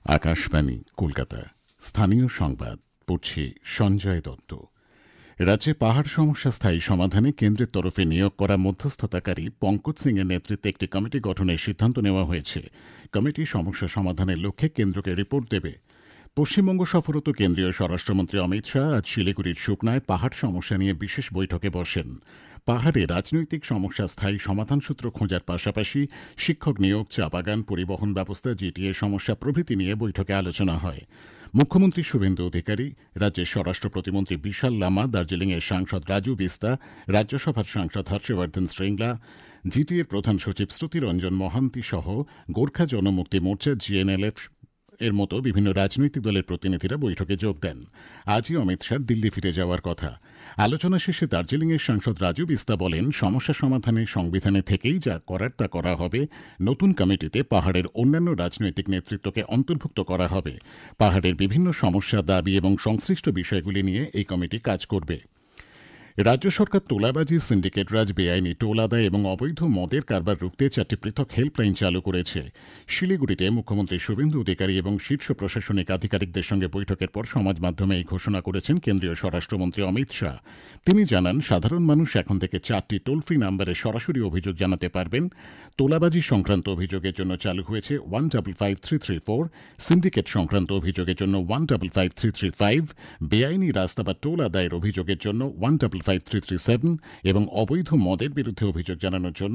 আকাশবাণী কলকাতা স্থানীয় সংবাদ পড়ছি সঞ্জয় দত্ত। রাজ্যে পাহাড় সমস্যা স্থায়ী সমাধানে কেন্দ্রের তরফে নিয়োগ করা মধ্যস্থতাকারী পঙ্কজ সিং এর নেতৃত্বে একটি কমিটি গঠনের সিদ্ধান্ত নেওয়া হয়েছে। কমিটি সমস্যা সমাধানের লক্ষ্যে কেন্দ্রকে রিপোর্ট দেবে। পশ্চিমবঙ্গ সফররত কেন্দ্রীয় স্বরাষ্ট্রমন্ত্রী অমিত শাহ আজ শিলিগুড়ির শুকনায় পাহাড় সমস্যা নিয়ে বিশেষ বৈঠকে বসেন। পাহাড়ে রাজনৈতিক সমস্যা স্থায়ী সমাধান সূত্র খোঁজার পাশাপাশি শিক্ষক নিয়োগ, চা বাগান, পরিবহন ব্যবস্থা, জিটিএ সমস্যা প্রভৃতি নিয়ে বৈঠকে আলোচনা হয়। মুখ্যমন্ত্রী শুভেন্দু অধিকারী, রাজ্যের স্বরাষ্ট্র প্রতিমন্ত্রী বিশাল লামা, দার্জিলিংয়ের সাংসদ রাজু বিস্তা, রাজ্যসভার সাংসদ হর্ষবর্ধন শ্রীংলা, জিটিএর প্রধান সচিব শ্রুতিরঞ্জন মহান্তি সহ গোর্খা জনমুক্তি মোর্চা জিএনএলএফ এর মতো বিভিন্ন রাজনৈতিক দলের প্রতিনিধিরা বৈঠকে যোগ দেন। আজই অমিত শাহর দিল্লি ফিরে যাওয়ার কথা। আলোচনা শেষে দার্জিলিংয়ের সাংসদ রাজু বিস্তা বলেন, সমস্যা সমাধানে সংবিধানে থেকেই যা করার তা করা হবে। নতুন কমিটিতে পাহাড়ের অন্যান্য রাজনৈতিক নেতৃত্বকে অন্তর্ভুক্ত করা হবে। পাহাড়ের বিভিন্ন সমস্যা, দাবি এবং সংশ্লিষ্ট বিষয়গুলি নিয়ে এই কমিটি কাজ করবে। রাজ্য সরকার তোলাবাজি, সিন্ডিকেট রাজ, বেআইনি টোল আদায় এবং অবৈধ মদের কারবার রুখতে 4টি পৃথক হেল্পলাইন চালু করেছে। শিলিগুড়িতে মুখ্যমন্ত্রী শুভেন্দু অধিকারী এবং শীর্ষ প্রশাসনিক আধিকারিকদের সঙ্গে বৈঠকের পর সমাজ মাধ্যমে এই ঘোষণা করেছেন কেন্দ্রীয় স্বরাষ্ট্রমন্ত্রী অমিত শাহ। তিনি জানান, সাধারণ মানুষ এখন থেকে 4টি টোল ফ্রি নম্বরে সরাসরি অভিযোগ জানাতে পারবেন। তোলাবাজি সংক্রান্ত অভিযোগের জন্য চালু হয়েছে 155334, সিন্ডিকেট সংক্রান্ত অভিযোগের জন্য 155335, বেআইনি রাস্তা বা টোল আদায়ের অভিযোগের জন্য 155337 এবং অবৈধ মদের বিরুদ্ধে অভিযোগ জানানোর জন্য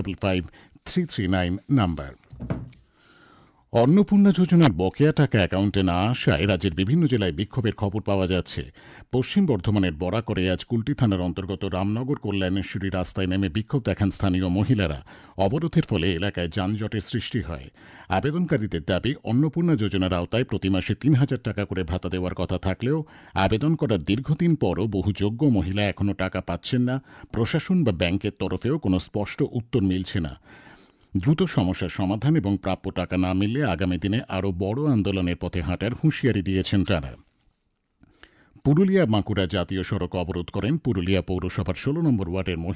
155339 নাম্বার। অন্নপূর্ণা যোজনার বকেয়া টাকা অ্যাকাউন্টে না আসায় রাজ্যের বিভিন্ন জেলায় বিক্ষোভের খবর পাওয়া যাচ্ছে। পশ্চিম বর্ধমানের বরাকরে আজ কুলটি থানার অন্তর্গত রামনগর কল্যাণেশ্বরী রাস্তায় নেমে বিক্ষোভ দেখান স্থানীয় মহিলারা। অবরোধের ফলে এলাকায় যানজটের সৃষ্টি হয়। আবেদনকারীদের দাবি, অন্নপূর্ণা যোজনার আওতায় প্রতি মাসে 3,000 টাকা করে ভাতা দেওয়ার কথা থাকলেও আবেদন করার দীর্ঘদিন পরও বহু যোগ্য মহিলা এখনও টাকা পাচ্ছেন না। প্রশাসন বা ব্যাংকের তরফেও কোনো স্পষ্ট উত্তর মিলছে না। দ্রুত সমস্যার সমাধান এবং প্রাপ্য টাকা না মিললে আগামী দিনে আরও বড় আন্দোলনের পথে হাঁটার হুঁশিয়ারি দিয়েছেন তারা। পুরুলিয়া বাঁকুড়া জাতীয় সড়ক অবরোধ করেন পুরুলিয়া পৌরসভার 16 নম্বর ওয়ার্ডের